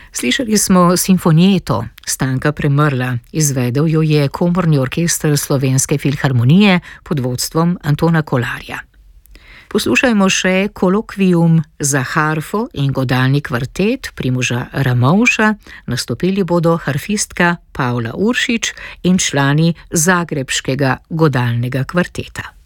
Slišali smo simfonijeto Stanka Premrla, izvedel jo je komorni orkester Slovenske filharmonije pod vodstvom Antona Kolarja. Poslušajmo še kolokvijum za harfo in godalni kvartet Primoža Ramovša, nastopili bodo harfistka Pavla Uršič in člani Zagrebškega godalnega kvarteta.